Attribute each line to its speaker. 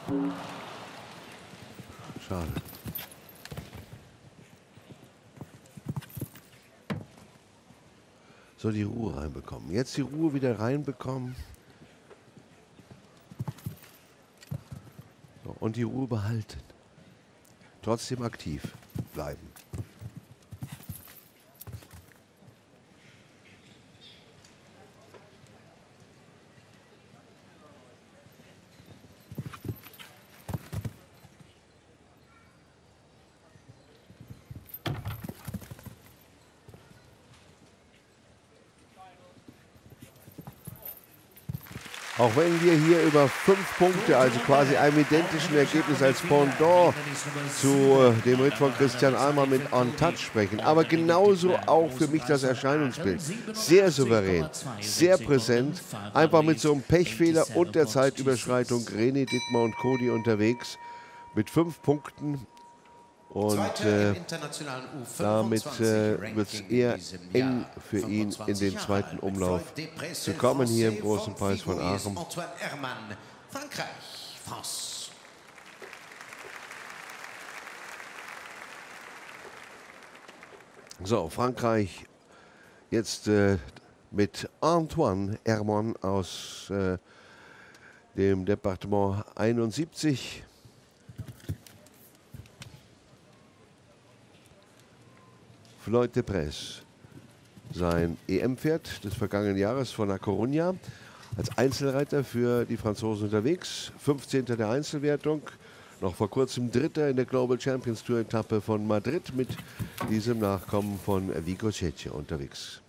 Speaker 1: Schade. So, die Ruhe reinbekommen. Jetzt die Ruhe wieder reinbekommen. So, und die Ruhe behalten. Trotzdem aktiv bleiben. Auch wenn wir hier über 5 Punkte, also quasi einem identischen Ergebnis als Pendant zu dem Ritt von Christian Ahlmann mit On Touch sprechen. Aber genauso auch für mich das Erscheinungsbild. Sehr souverän, sehr präsent, einfach mit so einem Pechfehler und der Zeitüberschreitung René, Dittmar und Cody unterwegs mit 5 Punkten. Und damit wird es eher eng für ihn in den zweiten Umlauf zu kommen hier im Großen Preis von Aachen. So, Frankreich jetzt mit Antoine Herman aus dem Departement 71. Floyd de Presse, sein EM-Pferd des vergangenen Jahres von La Coruña, als Einzelreiter für die Franzosen unterwegs. 15. der Einzelwertung, noch vor kurzem Dritter in der Global Champions Tour Etappe von Madrid mit diesem Nachkommen von Vico Cecchi unterwegs.